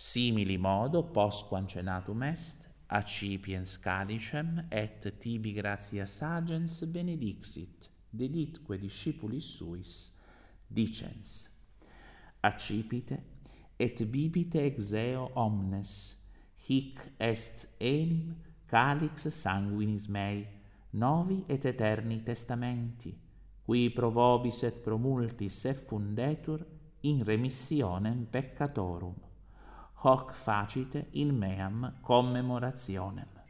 Simili modo postquam cenatum est, accipiens calicem et tibi gratias agens benedixit, deditque discipulis suis, dicens: accipite et bibite ex eo omnes, hic est enim calix sanguinis mei, novi et eterni testamenti, qui pro vobis et pro multis effundetur in remissionem peccatorum. Hoc facite in meam commemorationem.